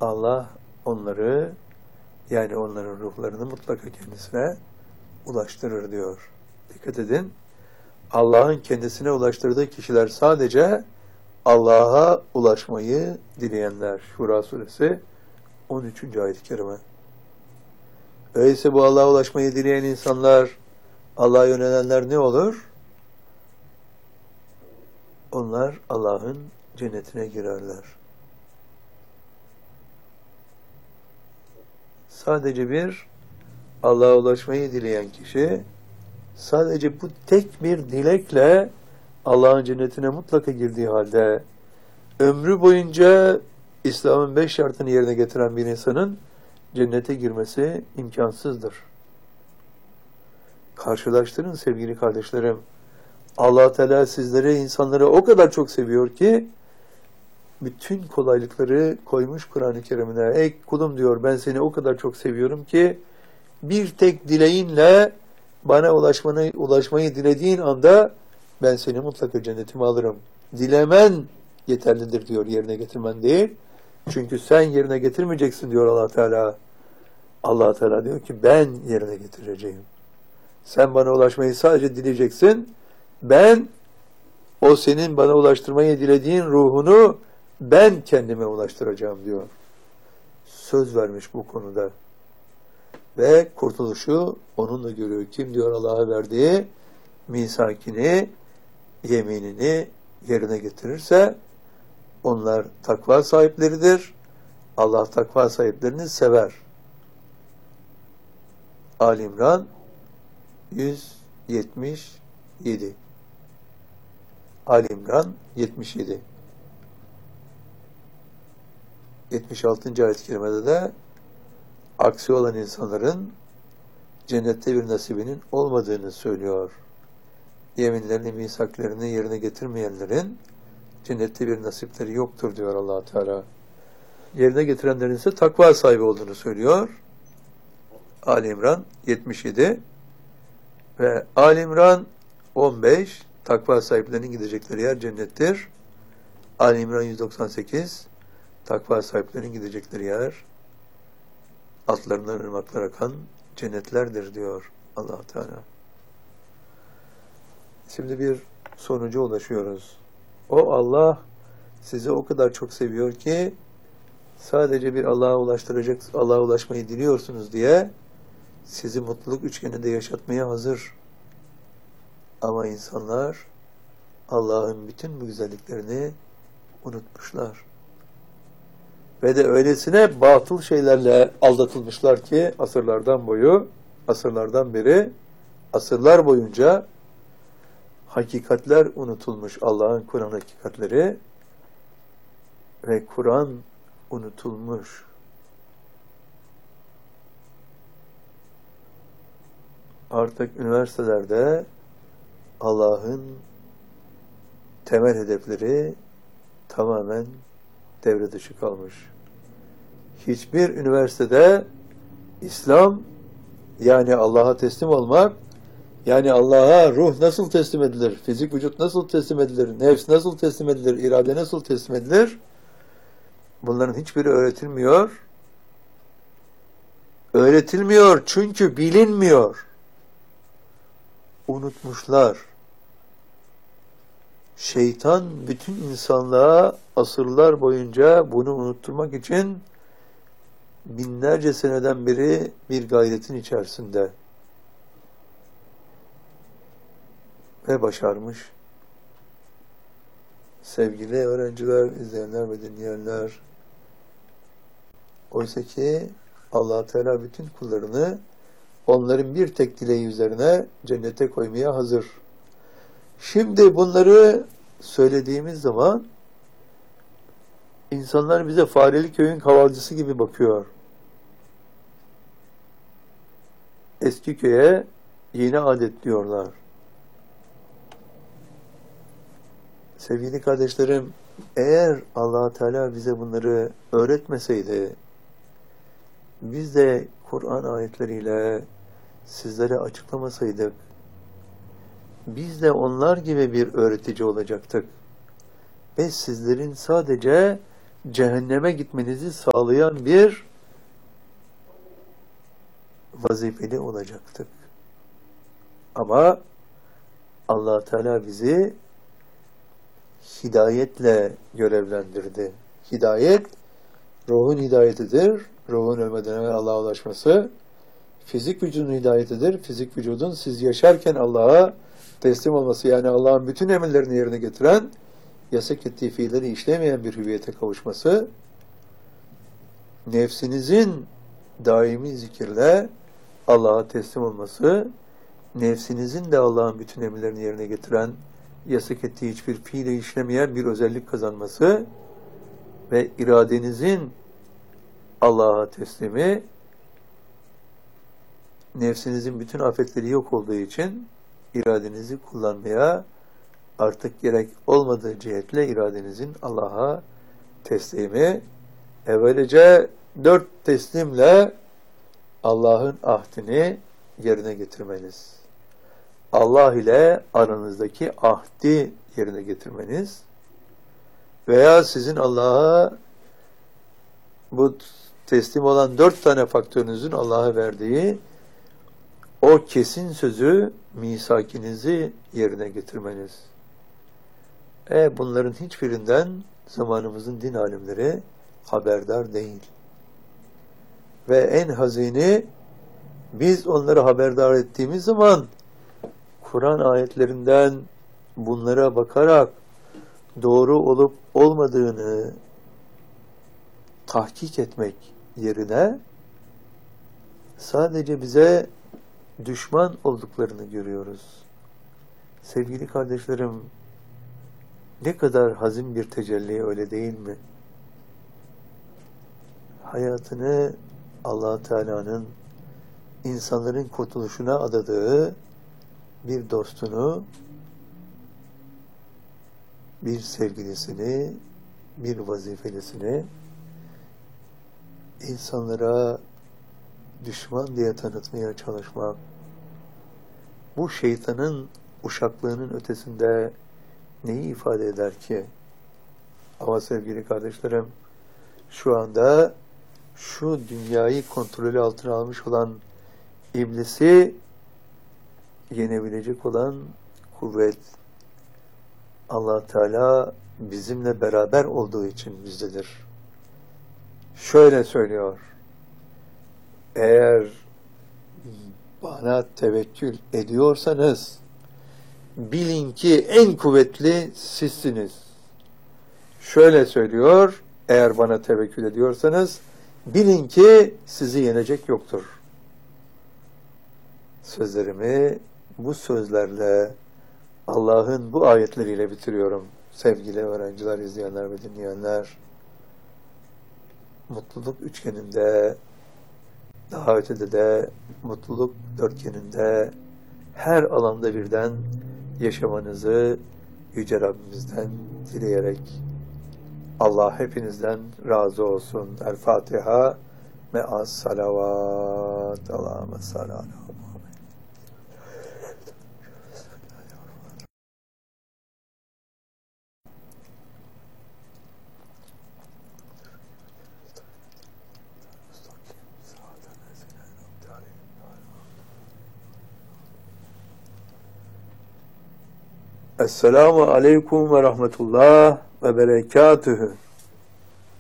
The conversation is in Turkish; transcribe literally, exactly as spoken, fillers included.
Allah onları, yani onların ruhlarını mutlaka kendisine ulaştırır diyor. Dikkat edin. Allah'ın kendisine ulaştırdığı kişiler sadece Allah'a ulaşmayı dileyenler. Şura suresi on üçüncü ayet-i kerime. Öyleyse bu Allah'a ulaşmayı dileyen insanlar, Allah'a yönelenler ne olur? Onlar Allah'ın cennetine girerler. Sadece bir Allah'a ulaşmayı dileyen kişi, sadece bu tek bir dilekle Allah'ın cennetine mutlaka girdiği halde, ömrü boyunca İslam'ın beş şartını yerine getiren bir insanın cennete girmesi imkansızdır. Karşılaştırın sevgili kardeşlerim. Allah Teala sizleri, insanları o kadar çok seviyor ki, bütün kolaylıkları koymuş Kur'an-ı Kerim'ine. Ey kulum diyor, ben seni o kadar çok seviyorum ki, bir tek dileğinle bana ulaşmanı, ulaşmayı dilediğin anda ben seni mutlaka cennetime alırım. Dilemen yeterlidir diyor, yerine getirmen değil. Çünkü sen yerine getirmeyeceksin diyor Allah Teala. Allah Teala diyor ki ben yerine getireceğim. Sen bana ulaşmayı sadece dileyeceksin. Ben o senin bana ulaştırmayı dilediğin ruhunu ben kendime ulaştıracağım diyor. Söz vermiş bu konuda. Ve kurtuluşu onunla görüyor. Kim diyor Allah'a verdiği misakini, yeminini yerine getirirse onlar takva sahipleridir. Allah takva sahiplerini sever. Ali İmran yüz yetmiş yedi. Ali İmran yetmiş yedi. yetmiş altıncı ayet-i kerimede de aksi olan insanların cennette bir nasibinin olmadığını söylüyor. Yeminlerini, misaklarını yerine getirmeyenlerin cennette bir nasipleri yoktur diyor Allah Teala. Yerine getirenlerin ise takva sahibi olduğunu söylüyor. Ali İmran yetmiş yedi ve Ali İmran on beş, takva sahiplerinin gidecekleri yer cennettir. Ali İmran yüz doksan sekiz, takva sahiplerinin gidecekleri yer altlarından ırmaklar akan cennetlerdir diyor Allah Teala. Şimdi bir sonuca ulaşıyoruz. O Allah sizi o kadar çok seviyor ki sadece bir Allah'a ulaştıracak, Allah'a ulaşmayı diliyorsunuz diye sizi mutluluk üçgeninde yaşatmaya hazır. Ama insanlar Allah'ın bütün bu güzelliklerini unutmuşlar. Ve de öylesine batıl şeylerle aldatılmışlar ki asırlardan boyu, asırlardan beri, asırlar boyunca hakikatler unutulmuş. Allah'ın Kur'an hakikatleri ve Kur'an unutulmuş. Artık üniversitelerde Allah'ın temel hedefleri tamamen devre dışı kalmış. Hiçbir üniversitede İslam, yani Allah'a teslim olmak, yani Allah'a ruh nasıl teslim edilir, fizik vücut nasıl teslim edilir, nefs nasıl teslim edilir, irade nasıl teslim edilir, bunların hiçbiri öğretilmiyor. Öğretilmiyor çünkü bilinmiyor. Unutmuşlar. Şeytan bütün insanlığa asırlar boyunca bunu unutturmak için binlerce seneden beri bir gayretin içerisinde ve başarmış. Sevgili öğrenciler, izleyenler ve dinleyenler, oysa ki Allah Teala bütün kullarını onların bir tek dileği üzerine cennete koymaya hazır. Şimdi bunları söylediğimiz zaman insanlar bize fareli köyün kavalcısı gibi bakıyor. Eski köye yeni adet diyorlar. Sevgili kardeşlerim, eğer Allah Teala bize bunları öğretmeseydi, biz de Kur'an ayetleriyle sizlere açıklamasaydık, biz de onlar gibi bir öğretici olacaktık. Ve sizlerin sadece cehenneme gitmenizi sağlayan bir vazifeli olacaktık. Ama Allah Teala bizi hidayetle görevlendirdi. Hidayet, ruhun hidayetidir. Ruhun ölmeden evvel Allah'a ulaşması. Fizik vücudun hidayetidir. Fizik vücudun siz yaşarken Allah'a teslim olması, yani Allah'ın bütün emirlerini yerine getiren, yasak ettiği fiilleri işlemeyen bir hüviyete kavuşması. Nefsinizin daimi zikirle Allah'a teslim olması, nefsinizin de Allah'ın bütün emirlerini yerine getiren, yasak ettiği hiçbir fiili işlemeyen bir özellik kazanması ve iradenizin Allah'a teslimi, nefsinizin bütün afetleri yok olduğu için iradenizi kullanmaya artık gerek olmadığı cihetle iradenizin Allah'a teslimi, evvelce dört teslimle Allah'ın ahdini yerine getirmeniz, Allah ile aranızdaki ahdi yerine getirmeniz veya sizin Allah'a bu teslim olan dört tane faktörünüzün Allah'a verdiği o kesin sözü, misakinizi yerine getirmeniz. E bunların hiçbirinden zamanımızın din alimleri haberdar değil. Ve en hazini, biz onları haberdar ettiğimiz zaman Kur'an ayetlerinden bunlara bakarak doğru olup olmadığını tahkik etmek yerine sadece bize düşman olduklarını görüyoruz. Sevgili kardeşlerim, ne kadar hazin bir tecelli, öyle değil mi? Hayatını Allah Teala'nın insanların kurtuluşuna adadığı bir dostunu, bir sevgilisini, bir vazifelisini insanlara düşman diye tanıtmaya çalışmak, bu şeytanın uşaklığının ötesinde neyi ifade eder ki? Ama sevgili kardeşlerim, şu anda şu dünyayı kontrolü altına almış olan iblisi yenebilecek olan kuvvet Allah Teala bizimle beraber olduğu için bizdedir. Şöyle söylüyor: eğer bana tevekkül ediyorsanız bilin ki en kuvvetli sizsiniz. Şöyle söylüyor: eğer bana tevekkül ediyorsanız bilin ki sizi yenecek yoktur. Sözlerimi bu sözlerle, Allah'ın bu ayetleriyle bitiriyorum. Sevgili öğrenciler, izleyenler ve dinleyenler, mutluluk üçgeninde, daha ötede de mutluluk dörtgeninde, her alanda birden yaşamanızı Yüce Rabbimizden dileyerek Allah hepinizden razı olsun. El Fatiha me'as salavat. Allahümme salli ala Muhammed. Esselamu aleyküm ve rahmetullah ve berekatühü.